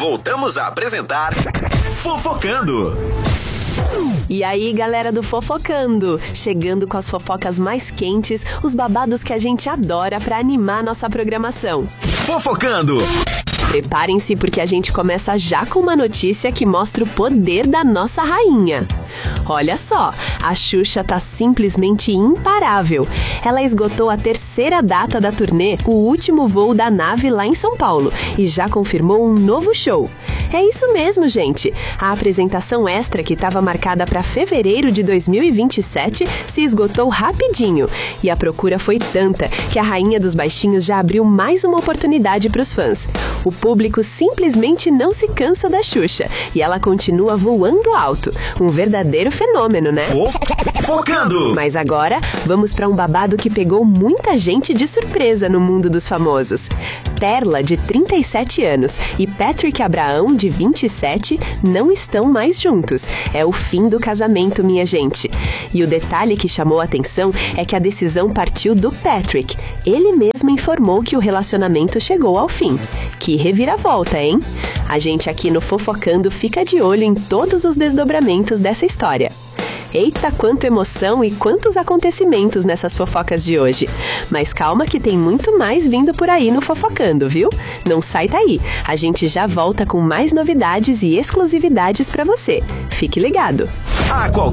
voltamos a apresentar Fofocando. E aí, galera do Fofocando, chegando com as fofocas mais quentes, os babados que a gente adora pra animar nossa programação. Fofocando. Preparem-se porque a gente começa já com uma notícia que mostra o poder da nossa rainha. Olha só, a Xuxa tá simplesmente imparável. Ela esgotou a terceira data da turnê, o último voo da nave lá em São Paulo, e já confirmou um novo show. É isso mesmo, gente. A apresentação extra que estava marcada para fevereiro de 2027 se esgotou rapidinho. E a procura foi tanta que a Rainha dos Baixinhos já abriu mais uma oportunidade para os fãs. O público simplesmente não se cansa da Xuxa e ela continua voando alto. Um verdadeiro fenômeno, né? Focando! Mas agora, vamos para um babado que pegou muita gente de surpresa no mundo dos famosos. Perla, de 37 anos, e Patrick Abraão, de 27, não estão mais juntos. É o fim do casamento, minha gente. E o detalhe que chamou a atenção é que a decisão partiu do Patrick. Ele mesmo informou que o relacionamento chegou ao fim. Que reviravolta, hein? A gente aqui no Fofocando fica de olho em todos os desdobramentos dessa história. Eita, quanta emoção e quantos acontecimentos nessas fofocas de hoje. Mas calma que tem muito mais vindo por aí no Fofocando, viu? Não sai daí, a gente já volta com mais novidades e exclusividades pra você. Fique ligado!